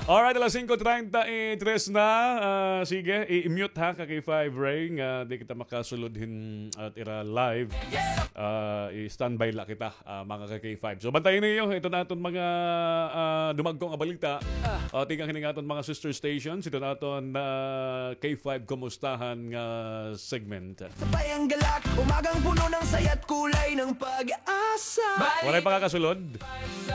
Alright, alas 5:33 na. Sige, i-mute ha ka kay 5 Ring. Di kita makasulodhin at ira live. I-standby la kita, mga ka K5. So, bantayin niyo. Ito na aton mga dumagkong balita. Tingang hining aton mga sister stations. Ito na aton K5 Kumustahan segment. Sabay ang galak, umagang puno ng saya't kulay ng pag-asa. Walay pa kakasulod.